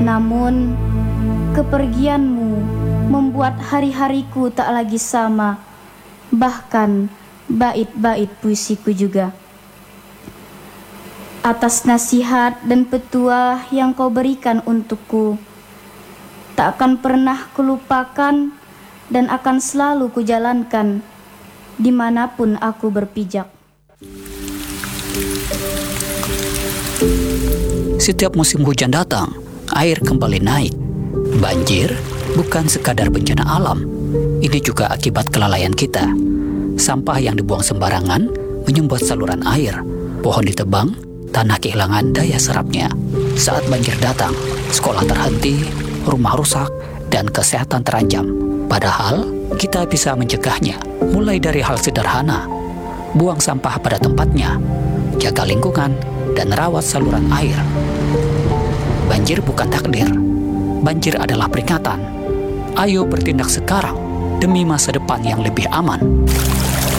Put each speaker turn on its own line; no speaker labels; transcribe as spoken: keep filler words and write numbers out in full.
Namun, kepergianmu membuat hari-hariku tak lagi sama, bahkan bait-bait puisiku juga. Atas nasihat dan petua yang kau berikan untukku, tak akan pernah kulupakan dan akan selalu kujalankan dimanapun aku berpijak.
Setiap musim hujan datang, air kembali naik. Banjir bukan sekadar bencana alam, ini juga akibat kelalaian kita. Sampah yang dibuang sembarangan menyumbat saluran air, pohon ditebang, tanah kehilangan daya serapnya. Saat banjir datang, sekolah terhenti, rumah rusak, dan kesehatan terancam. Padahal kita bisa mencegahnya, mulai dari hal sederhana. Buang sampah pada tempatnya, jaga lingkungan, dan rawat saluran air. Banjir bukan takdir, banjir adalah peringatan. Ayo bertindak sekarang demi masa depan yang lebih aman.